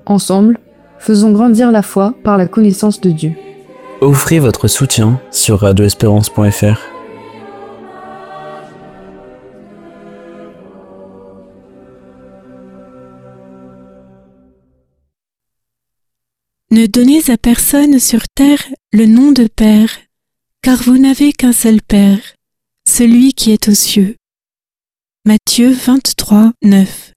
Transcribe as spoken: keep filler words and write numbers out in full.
Ensemble, faisons grandir la foi par la connaissance de Dieu. Offrez votre soutien sur radio espérance point f r. Ne donnez à personne sur terre le nom de Père, car vous n'avez qu'un seul Père, celui qui est aux cieux. Matthieu vingt-trois, neuf.